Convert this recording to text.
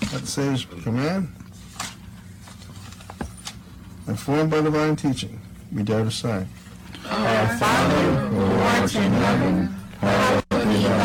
At the Savior's command, informed by divine teaching, we dare to say, Our Father, who art in heaven,